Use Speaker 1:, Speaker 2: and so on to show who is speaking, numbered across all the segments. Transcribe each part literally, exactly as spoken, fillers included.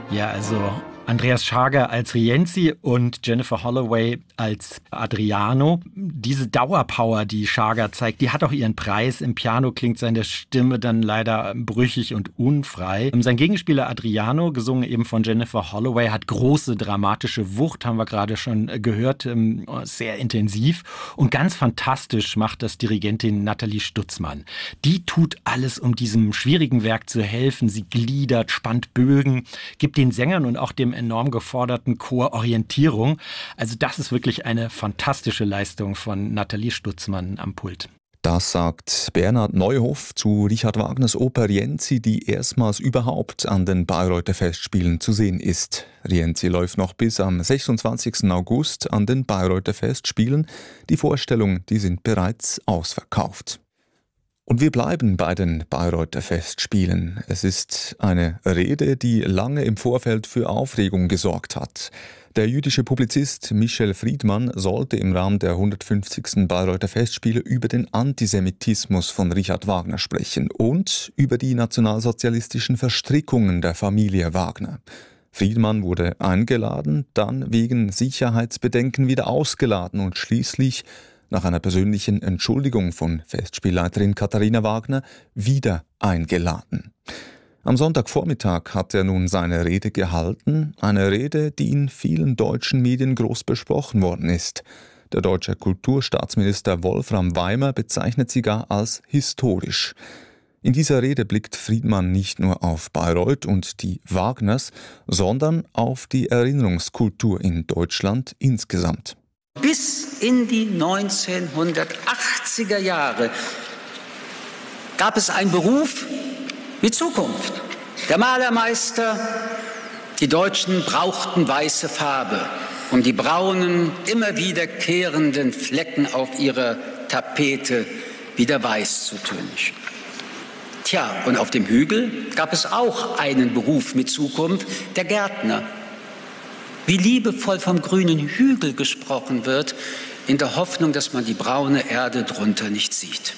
Speaker 1: Ja, also Andreas Schager als Rienzi und Jennifer Holloway als Adriano. Diese Dauerpower, die Schager zeigt, die hat auch ihren Preis. Im Piano klingt seine Stimme dann leider brüchig und unfrei. Sein Gegenspieler Adriano, gesungen eben von Jennifer Holloway, hat große dramatische Wucht, haben wir gerade schon gehört, sehr intensiv. Und ganz fantastisch macht das Dirigentin Nathalie Stutzmann. Die tut alles, um diesem schwierigen Werk zu helfen. Sie gliedert, spannt Bögen, gibt den Sängern und auch dem enorm geforderten Chor Orientierung. Also das ist wirklich eine fantastische Leistung von Nathalie Stutzmann am Pult.
Speaker 2: Das sagt Bernhard Neuhoff zu Richard Wagners Oper Rienzi, die erstmals überhaupt an den Bayreuther Festspielen zu sehen ist. Rienzi läuft noch bis am sechsundzwanzigsten August an den Bayreuther Festspielen. Die Vorstellungen, die sind bereits ausverkauft. Und wir bleiben bei den Bayreuther Festspielen. Es ist eine Rede, die lange im Vorfeld für Aufregung gesorgt hat. Der jüdische Publizist Michel Friedmann sollte im Rahmen der hundertfünfzigsten Bayreuther Festspiele über den Antisemitismus von Richard Wagner sprechen und über die nationalsozialistischen Verstrickungen der Familie Wagner. Friedmann wurde eingeladen, dann wegen Sicherheitsbedenken wieder ausgeladen und schließlich nach einer persönlichen Entschuldigung von Festspielleiterin Katharina Wagner wieder eingeladen. Am Sonntagvormittag hat er nun seine Rede gehalten, eine Rede, die in vielen deutschen Medien groß besprochen worden ist. Der deutsche Kulturstaatsminister Wolfram Weimer bezeichnet sie gar als historisch. In dieser Rede blickt Friedmann nicht nur auf Bayreuth und die Wagners, sondern auf die Erinnerungskultur in Deutschland insgesamt.
Speaker 3: Bis in die neunzehnhundertachtziger Jahre gab es einen Beruf mit Zukunft. Der Malermeister. Die Deutschen brauchten weiße Farbe, um die braunen, immer wiederkehrenden Flecken auf ihrer Tapete wieder weiß zu tönen. Tja, und auf dem Hügel gab es auch einen Beruf mit Zukunft, der Gärtner. Wie liebevoll vom grünen Hügel gesprochen wird, in der Hoffnung, dass man die braune Erde drunter nicht sieht.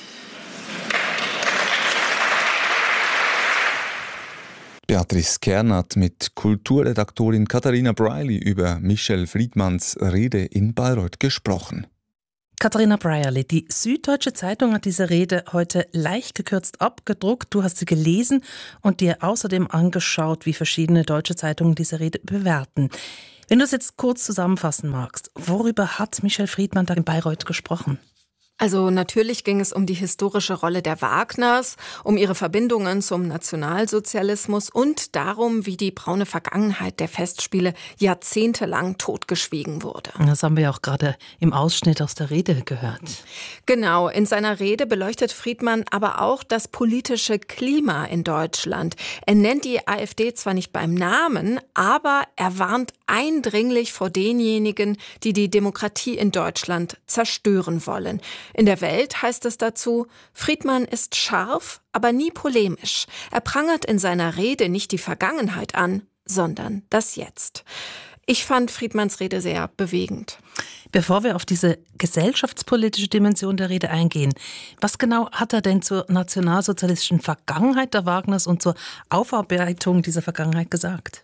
Speaker 2: Beatrice Kern hat mit Kulturredaktorin Katharina Breiley über Michel Friedmanns Rede in Bayreuth gesprochen.
Speaker 4: Katharina Breiley, die Süddeutsche Zeitung hat diese Rede heute leicht gekürzt abgedruckt. Du hast sie gelesen und dir außerdem angeschaut, wie verschiedene deutsche Zeitungen diese Rede bewerten. Wenn du es jetzt kurz zusammenfassen magst, worüber hat Michel Friedmann da in Bayreuth gesprochen?
Speaker 5: Also natürlich ging es um die historische Rolle der Wagners, um ihre Verbindungen zum Nationalsozialismus und darum, wie die braune Vergangenheit der Festspiele jahrzehntelang totgeschwiegen wurde.
Speaker 4: Das haben wir ja auch gerade im Ausschnitt aus der Rede gehört.
Speaker 5: Genau, in seiner Rede beleuchtet Friedmann aber auch das politische Klima in Deutschland. Er nennt die AfD zwar nicht beim Namen, aber er warnt eindringlich vor denjenigen, die die Demokratie in Deutschland zerstören wollen. In der Welt heißt es dazu, Friedmann ist scharf, aber nie polemisch. Er prangert in seiner Rede nicht die Vergangenheit an, sondern das Jetzt. Ich fand Friedmanns Rede sehr bewegend.
Speaker 4: Bevor wir auf diese gesellschaftspolitische Dimension der Rede eingehen, was genau hat er denn zur nationalsozialistischen Vergangenheit der Wagners und zur Aufarbeitung dieser Vergangenheit gesagt?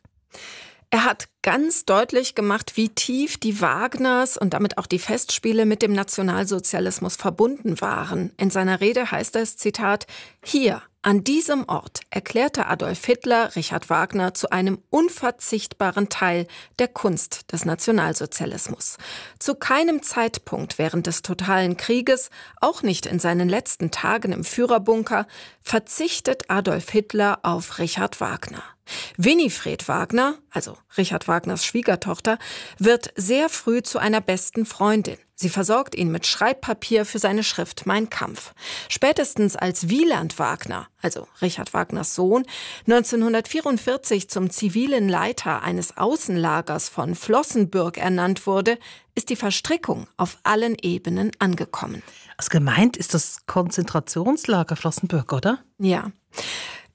Speaker 5: Er hat ganz deutlich gemacht, wie tief die Wagners und damit auch die Festspiele mit dem Nationalsozialismus verbunden waren. In seiner Rede heißt es, Zitat, hier, an diesem Ort erklärte Adolf Hitler Richard Wagner zu einem unverzichtbaren Teil der Kunst des Nationalsozialismus. Zu keinem Zeitpunkt während des totalen Krieges, auch nicht in seinen letzten Tagen im Führerbunker, verzichtet Adolf Hitler auf Richard Wagner. Winifred Wagner, also Richard Wagners Schwiegertochter, wird sehr früh zu einer besten Freundin. Sie versorgt ihn mit Schreibpapier für seine Schrift Mein Kampf. Spätestens als Wieland Wagner, also Richard Wagners Sohn, neunzehnhundertvierundvierzig zum zivilen Leiter eines Außenlagers von Flossenbürg ernannt wurde, ist die Verstrickung auf allen Ebenen angekommen.
Speaker 4: Also gemeint ist das Konzentrationslager Flossenbürg, oder?
Speaker 5: Ja.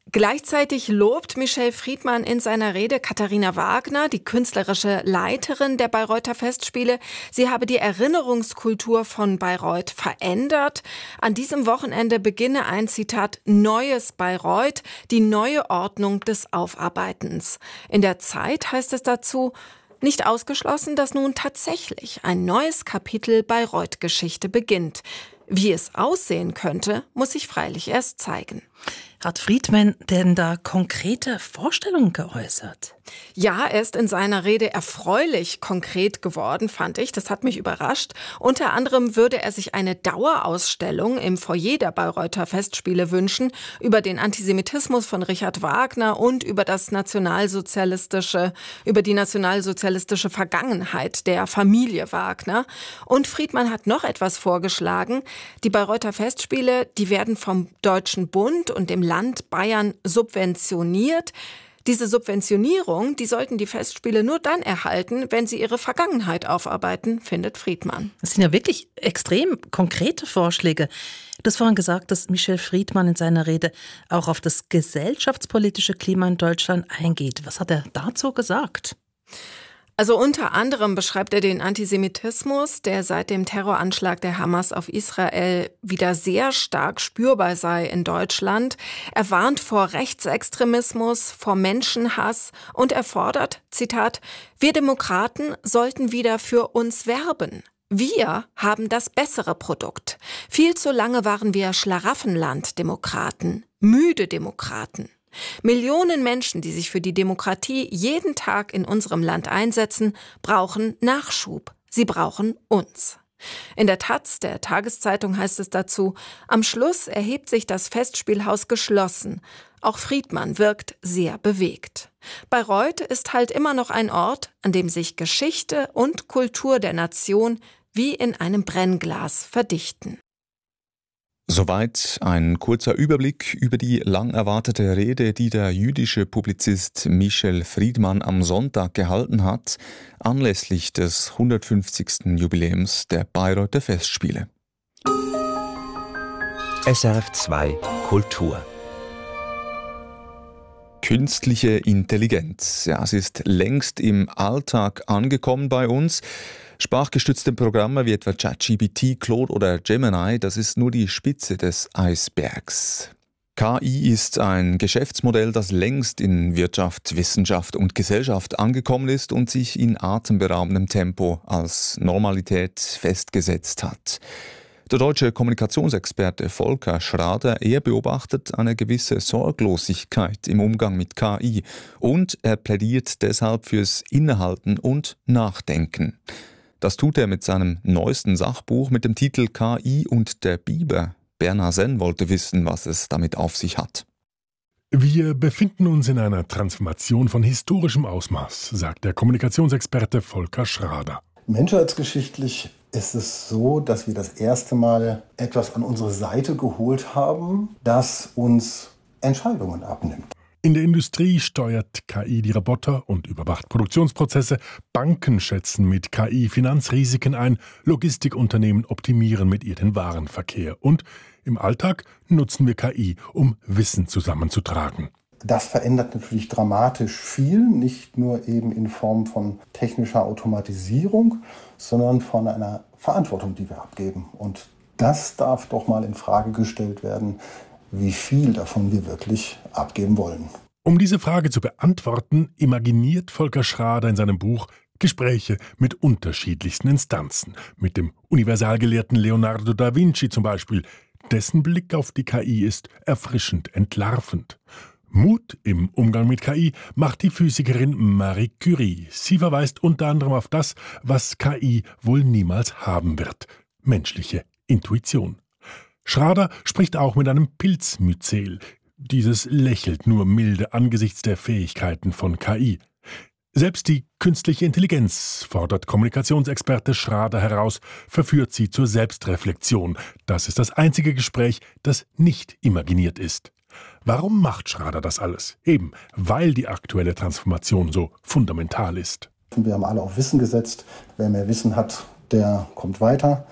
Speaker 5: Gleichzeitig lobt Michel Friedmann in seiner Rede Katharina Wagner, die künstlerische Leiterin der Bayreuther Festspiele. Sie habe die Erinnerungskultur von Bayreuth verändert. An diesem Wochenende beginne ein, Zitat, neues Bayreuth, die neue Ordnung des Aufarbeitens. In der Zeit heißt es dazu, nicht ausgeschlossen, dass nun tatsächlich ein neues Kapitel Bayreuth-Geschichte beginnt. Wie es aussehen könnte, muss sich freilich erst zeigen.
Speaker 4: Hat Friedmann denn da konkrete Vorstellungen geäußert?
Speaker 5: Ja, er ist in seiner Rede erfreulich konkret geworden, fand ich. Das hat mich überrascht. Unter anderem würde er sich eine Dauerausstellung im Foyer der Bayreuther Festspiele wünschen über den Antisemitismus von Richard Wagner und über das nationalsozialistische, über die nationalsozialistische Vergangenheit der Familie Wagner. Und Friedmann hat noch etwas vorgeschlagen. Die Bayreuther Festspiele, die werden vom Deutschen Bund und dem Land Bayern subventioniert. Diese Subventionierung, die sollten die Festspiele nur dann erhalten, wenn sie ihre Vergangenheit aufarbeiten, findet Friedmann.
Speaker 4: Das sind ja wirklich extrem konkrete Vorschläge. Du hast vorhin gesagt, dass Michel Friedmann in seiner Rede auch auf das gesellschaftspolitische Klima in Deutschland eingeht. Was hat er dazu gesagt?
Speaker 5: Also unter anderem beschreibt er den Antisemitismus, der seit dem Terroranschlag der Hamas auf Israel wieder sehr stark spürbar sei in Deutschland. Er warnt vor Rechtsextremismus, vor Menschenhass und er fordert, Zitat, wir Demokraten sollten wieder für uns werben. Wir haben das bessere Produkt. Viel zu lange waren wir Schlaraffenland-Demokraten, müde Demokraten. Millionen Menschen, die sich für die Demokratie jeden Tag in unserem Land einsetzen, brauchen Nachschub. Sie brauchen uns. In der Taz, der Tageszeitung, heißt es dazu, am Schluss erhebt sich das Festspielhaus geschlossen. Auch Friedmann wirkt sehr bewegt. Bayreuth ist halt immer noch ein Ort, an dem sich Geschichte und Kultur der Nation wie in einem Brennglas verdichten.
Speaker 2: Soweit ein kurzer Überblick über die lang erwartete Rede, die der jüdische Publizist Michel Friedmann am Sonntag gehalten hat, anlässlich des hundertfünfzigsten Jubiläums der Bayreuther Festspiele.
Speaker 6: S R F zwei Kultur.
Speaker 2: Künstliche Intelligenz. Ja, es ist längst im Alltag angekommen bei uns. Sprachgestützte Programme wie etwa ChatGPT, Claude oder Gemini, das ist nur die Spitze des Eisbergs. K I ist ein Geschäftsmodell, das längst in Wirtschaft, Wissenschaft und Gesellschaft angekommen ist und sich in atemberaubendem Tempo als Normalität festgesetzt hat. Der deutsche Kommunikationsexperte Volker Schrader, er beobachtet eine gewisse Sorglosigkeit im Umgang mit K I und er plädiert deshalb fürs Innehalten und Nachdenken. Das tut er mit seinem neuesten Sachbuch mit dem Titel K I und der Biber. Bernhard Senn wollte wissen, was es damit auf sich hat.
Speaker 7: Wir befinden uns in einer Transformation von historischem Ausmaß, sagt der Kommunikationsexperte Volker Schrader.
Speaker 8: Menschheitsgeschichtlich ist es so, dass wir das erste Mal etwas an unsere Seite geholt haben, das uns Entscheidungen abnimmt.
Speaker 7: In der Industrie steuert K I die Roboter und überwacht Produktionsprozesse. Banken schätzen mit K I Finanzrisiken ein. Logistikunternehmen optimieren mit ihr den Warenverkehr. Und im Alltag nutzen wir K I, um Wissen zusammenzutragen.
Speaker 8: Das verändert natürlich dramatisch viel, nicht nur eben in Form von technischer Automatisierung, sondern von einer Verantwortung, die wir abgeben. Und das darf doch mal in Frage gestellt werden, wie viel davon wir wirklich abgeben wollen.
Speaker 7: Um diese Frage zu beantworten, imaginiert Volker Schrader in seinem Buch Gespräche mit unterschiedlichsten Instanzen. Mit dem Universalgelehrten Leonardo da Vinci zum Beispiel. Dessen Blick auf die K I ist erfrischend entlarvend. Mut im Umgang mit K I macht die Physikerin Marie Curie. Sie verweist unter anderem auf das, was K I wohl niemals haben wird: menschliche Intuition. Schrader spricht auch mit einem Pilzmyzel. Dieses lächelt nur milde angesichts der Fähigkeiten von K I. Selbst die künstliche Intelligenz, fordert Kommunikationsexperte Schrader heraus, verführt sie zur Selbstreflexion. Das ist das einzige Gespräch, das nicht imaginiert ist. Warum macht Schrader das alles? Eben, weil die aktuelle Transformation so fundamental ist.
Speaker 8: Wir haben alle auf Wissen gesetzt. Wer mehr Wissen hat, der kommt weiter.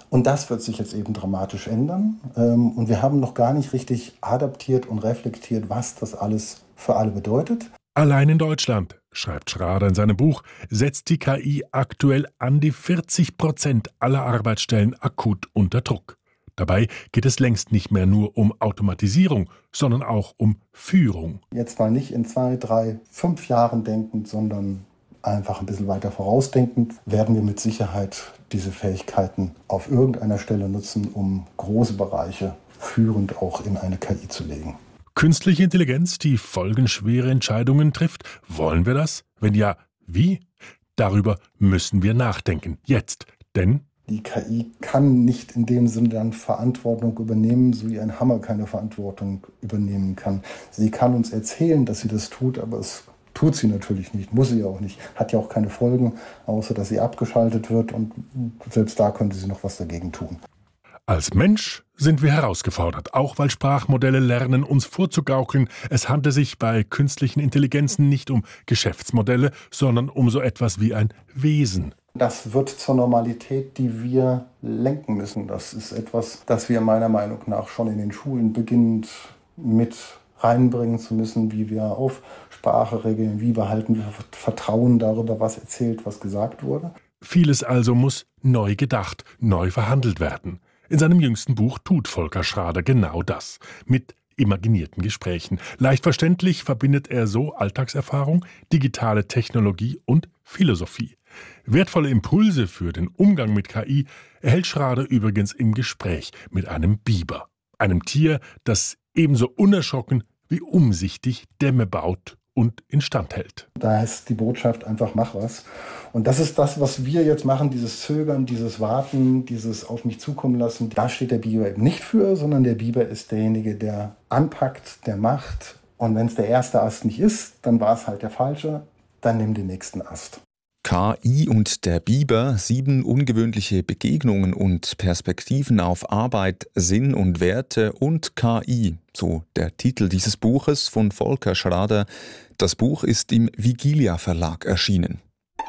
Speaker 8: Und das wird sich jetzt eben dramatisch ändern. Und wir haben noch gar nicht richtig adaptiert und reflektiert, was das alles für alle bedeutet.
Speaker 7: Allein in Deutschland, schreibt Schrader in seinem Buch, setzt die K I aktuell an die vierzig Prozent aller Arbeitsstellen akut unter Druck. Dabei geht es längst nicht mehr nur um Automatisierung, sondern auch um Führung.
Speaker 8: Jetzt mal nicht in zwei, drei, fünf Jahren denkend, sondern einfach ein bisschen weiter vorausdenkend, werden wir mit Sicherheit diese Fähigkeiten auf irgendeiner Stelle nutzen, um große Bereiche führend auch in eine K I zu legen.
Speaker 7: Künstliche Intelligenz, die folgenschwere Entscheidungen trifft. Wollen wir das? Wenn ja, wie? Darüber müssen wir nachdenken. Jetzt. Denn
Speaker 8: die K I kann nicht in dem Sinne dann Verantwortung übernehmen, so wie ein Hammer keine Verantwortung übernehmen kann. Sie kann uns erzählen, dass sie das tut, aber es tut sie natürlich nicht, muss sie auch nicht. Hat ja auch keine Folgen, außer dass sie abgeschaltet wird und selbst da könnte sie noch was dagegen tun.
Speaker 7: Als Mensch sind wir herausgefordert, auch weil Sprachmodelle lernen, uns vorzugaukeln, es handle sich bei künstlichen Intelligenzen nicht um Geschäftsmodelle, sondern um so etwas wie ein Wesen.
Speaker 8: Das wird zur Normalität, die wir lenken müssen. Das ist etwas, das wir meiner Meinung nach schon in den Schulen beginnend mit reinbringen zu müssen, wie wir auf Sprache regeln, wie behalten wir Vertrauen darüber, was erzählt, was gesagt wurde.
Speaker 7: Vieles also muss neu gedacht, neu verhandelt werden. In seinem jüngsten Buch tut Volker Schrader genau das, mit imaginierten Gesprächen. Leicht verständlich verbindet er so Alltagserfahrung, digitale Technologie und Philosophie. Wertvolle Impulse für den Umgang mit K I erhält Schrader übrigens im Gespräch mit einem Biber, einem Tier, das ebenso unerschrocken wie umsichtig Dämme baut und instand hält.
Speaker 8: Da ist die Botschaft einfach, mach was. Und das ist das, was wir jetzt machen, dieses Zögern, dieses Warten, dieses auf mich zukommen lassen. Da steht der Biber eben nicht für, sondern der Biber ist derjenige, der anpackt, der macht. Und wenn es der erste Ast nicht ist, dann war es halt der falsche, dann nimm den nächsten Ast.
Speaker 2: K I und der Biber, sieben ungewöhnliche Begegnungen und Perspektiven auf Arbeit, Sinn und Werte und K I, so der Titel dieses Buches von Volker Schrader. Das Buch ist im Vigilia Verlag erschienen.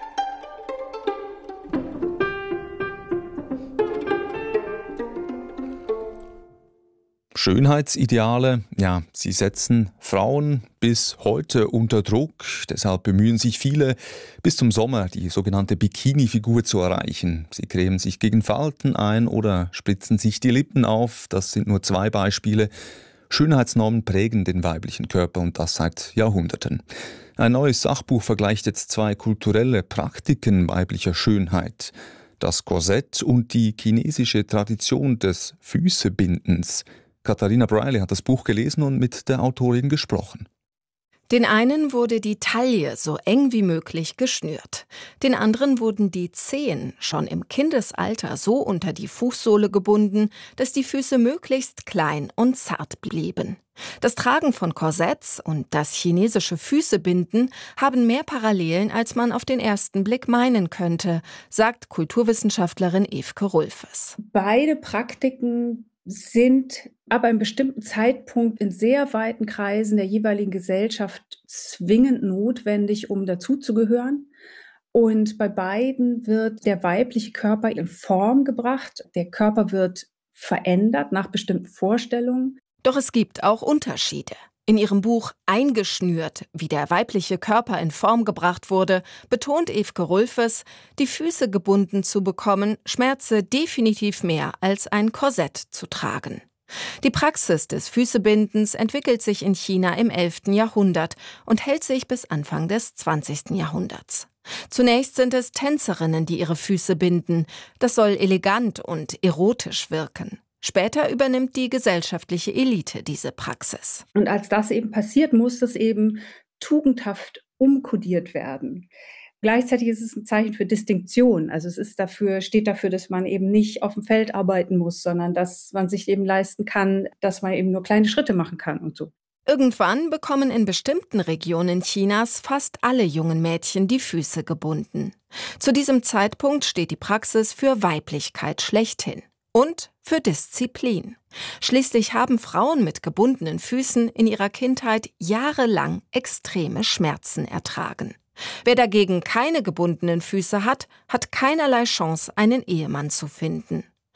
Speaker 2: Schönheitsideale, ja, sie setzen Frauen bis heute unter Druck. Deshalb bemühen sich viele, bis zum Sommer die sogenannte Bikini-Figur zu erreichen. Sie cremen sich gegen Falten ein oder spritzen sich die Lippen auf. Das sind nur zwei Beispiele. Schönheitsnormen prägen den weiblichen Körper und das seit Jahrhunderten. Ein neues Sachbuch vergleicht jetzt zwei kulturelle Praktiken weiblicher Schönheit. Das Korsett und die chinesische Tradition des Füßebindens. Katharina Briley hat das Buch gelesen und mit der Autorin gesprochen.
Speaker 5: Den einen wurde die Taille so eng wie möglich geschnürt. Den anderen wurden die Zehen schon im Kindesalter so unter die Fußsohle gebunden, dass die Füße möglichst klein und zart blieben. Das Tragen von Korsetts und das chinesische Füßebinden haben mehr Parallelen, als man auf den ersten Blick meinen könnte, sagt Kulturwissenschaftlerin Evke Rulfes.
Speaker 9: Beide Praktiken sind ab einem bestimmten Zeitpunkt in sehr weiten Kreisen der jeweiligen Gesellschaft zwingend notwendig, um dazuzugehören. Und bei beiden wird der weibliche Körper in Form gebracht. Der Körper wird verändert nach bestimmten Vorstellungen.
Speaker 5: Doch es gibt auch Unterschiede. In ihrem Buch »Eingeschnürt, wie der weibliche Körper in Form gebracht wurde«, betont Evke Rulfes, die Füße gebunden zu bekommen, schmerze definitiv mehr als ein Korsett zu tragen. Die Praxis des Füßebindens entwickelt sich in China im elften Jahrhundert und hält sich bis Anfang des zwanzigsten Jahrhunderts. Zunächst sind es Tänzerinnen, die ihre Füße binden. Das soll elegant und erotisch wirken. Später übernimmt die gesellschaftliche Elite diese Praxis.
Speaker 9: Und als das eben passiert, muss das eben tugendhaft umkodiert werden. Gleichzeitig ist es ein Zeichen für Distinktion. Also es ist dafür, steht dafür, dass man eben nicht auf dem Feld arbeiten muss, sondern dass man sich eben leisten kann, dass man eben nur kleine Schritte machen kann und so.
Speaker 5: Irgendwann bekommen in bestimmten Regionen Chinas fast alle jungen Mädchen die Füße gebunden. Zu diesem Zeitpunkt steht die Praxis für Weiblichkeit schlechthin. Und für Disziplin. Schließlich haben Frauen mit gebundenen Füßen in ihrer Kindheit jahrelang extreme Schmerzen ertragen. Wer dagegen keine gebundenen Füße hat, hat keinerlei Chance, einen Ehemann zu finden.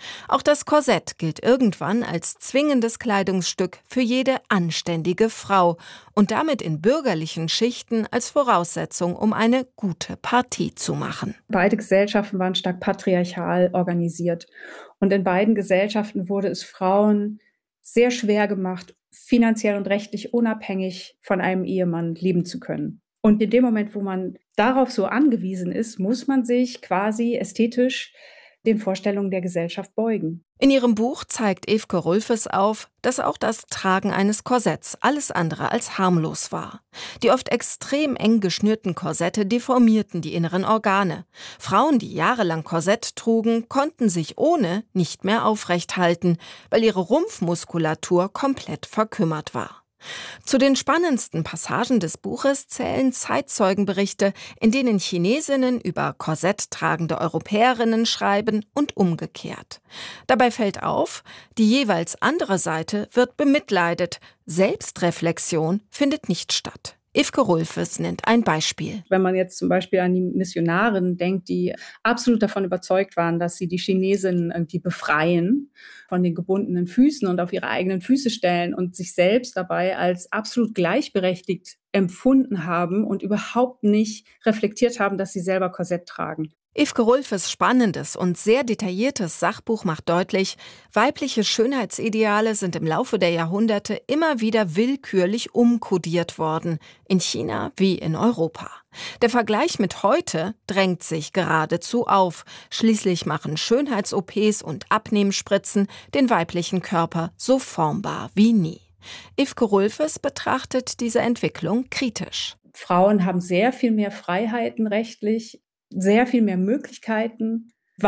Speaker 5: Auch das Korsett gilt irgendwann als zwingendes Kleidungsstück für jede anständige Frau und damit in bürgerlichen Schichten als Voraussetzung, um eine gute Partie zu machen.
Speaker 9: Beide Gesellschaften waren stark patriarchal organisiert. Und in beiden Gesellschaften wurde es Frauen sehr schwer gemacht, finanziell und rechtlich unabhängig von einem Ehemann leben zu können. Und in dem Moment, wo man darauf so angewiesen ist, muss man sich quasi ästhetisch den Vorstellungen der Gesellschaft beugen.
Speaker 5: In ihrem Buch zeigt Ewke Rulfes auf, dass auch das Tragen eines Korsetts alles andere als harmlos war. Die oft extrem eng geschnürten Korsette deformierten die inneren Organe. Frauen, die jahrelang Korsett trugen, konnten sich ohne nicht mehr aufrecht halten, weil ihre Rumpfmuskulatur komplett verkümmert war. Zu den spannendsten Passagen des Buches zählen Zeitzeugenberichte, in denen Chinesinnen über korsetttragende Europäerinnen schreiben und umgekehrt. Dabei fällt auf, die jeweils andere Seite wird bemitleidet, Selbstreflexion findet nicht statt. Ewke Rulfes nennt ein Beispiel.
Speaker 9: Wenn man jetzt zum Beispiel an die Missionarinnen denkt, die absolut davon überzeugt waren, dass sie die Chinesinnen irgendwie befreien von den gebundenen Füßen und auf ihre eigenen Füße stellen und sich selbst dabei als absolut gleichberechtigt empfunden haben und überhaupt nicht reflektiert haben, dass sie selber Korsett tragen.
Speaker 5: Ewke Rulfes spannendes und sehr detailliertes Sachbuch macht deutlich, weibliche Schönheitsideale sind im Laufe der Jahrhunderte immer wieder willkürlich umkodiert worden, in China wie in Europa. Der Vergleich mit heute drängt sich geradezu auf. Schließlich machen Schönheits-O Ps und Abnehmspritzen den weiblichen Körper so formbar wie nie. Ewke Rulfes betrachtet diese Entwicklung kritisch.
Speaker 9: Frauen haben sehr viel mehr Freiheiten rechtlich, sehr viel mehr Möglichkeiten.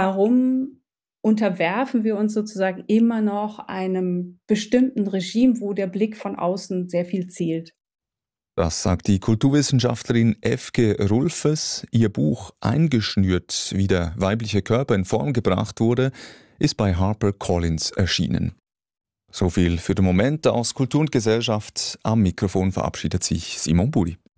Speaker 9: Warum unterwerfen wir uns sozusagen immer noch einem bestimmten Regime, wo der Blick von außen sehr viel zählt?
Speaker 2: Das sagt die Kulturwissenschaftlerin Ewke Rulfes. Ihr Buch Eingeschnürt, wie der weibliche Körper in Form gebracht wurde, ist bei HarperCollins erschienen. So viel für den Moment aus Kultur und Gesellschaft. Am Mikrofon verabschiedet sich Simon Buri.